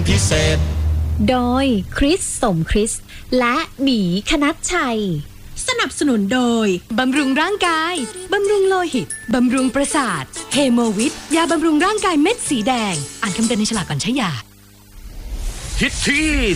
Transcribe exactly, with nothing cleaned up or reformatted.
พิเศษโดยคริสสมคริสและหมีคณัชชัยสนับสนุนโดยบำรุงร่างกายบำรุงโลหิตบำรุงประสาทเฮโมวิทยาบำรุงร่างกายเม็ดสีแดงอ่านคำเตือนในฉลากก่อนใช้ยาฮิตที่